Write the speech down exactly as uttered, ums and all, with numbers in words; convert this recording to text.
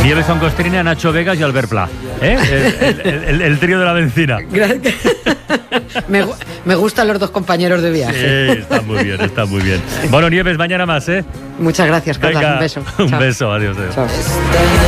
Nieves son Costrina, Nacho Vegas y Albert Pla. ¿Eh? El, el, el, el trío de la benzina. me, me gustan los dos compañeros de viaje. Sí, está muy bien, está muy bien. Bueno, Nieves, mañana más, ¿eh? Muchas gracias, Carlos. Venga, Un beso. Un Chao. beso, adiós. adiós. Chao.